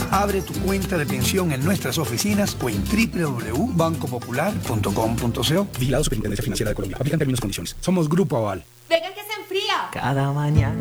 Abre tu cuenta de pensión en nuestras oficinas o en www.bancopopular.com.co. Vigilado Superintendencia Financiera de Colombia. Aplican términos y condiciones. Somos Grupo Aval. Venga que se enfría. Cada mañana.